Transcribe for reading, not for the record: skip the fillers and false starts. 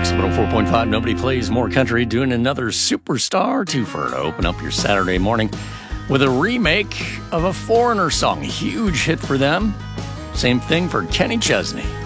Mix 104.5. Nobody plays more country, doing another superstar twofer to open up your Saturday morning with a remake of a Foreigner song. A huge hit for them. Same thing for Kenny Chesney.